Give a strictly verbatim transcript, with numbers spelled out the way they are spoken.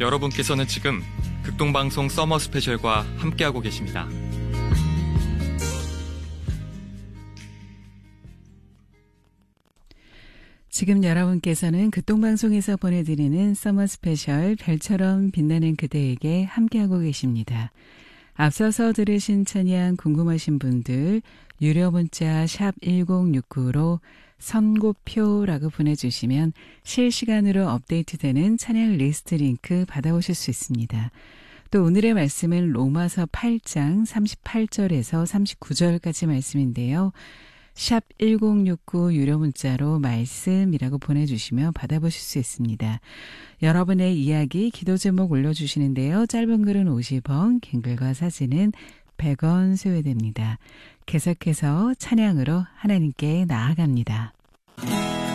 여러분께서는 지금 극동방송 서머 스페셜과 함께하고 계십니다. 지금 여러분께서는 극동방송에서 보내드리는 서머 스페셜 별처럼 빛나는 그대에게 함께하고 계십니다. 앞서서 들으신 찬양 궁금하신 분들 유료 문자 샵 일공육구로 선고표라고 보내주시면 실시간으로 업데이트되는 찬양 리스트 링크 받아오실 수 있습니다. 또 오늘의 말씀은 로마서 팔 장 삼십팔 절에서 삼십구 절까지 말씀인데요. 샵 일공육구 유료 문자로 말씀이라고 보내주시면 받아보실 수 있습니다. 여러분의 이야기, 기도 제목 올려주시는데요. 짧은 글은 오십 원, 긴 글과 사진은 백 원 소요됩니다. 계속해서 찬양으로 하나님께 나아갑니다.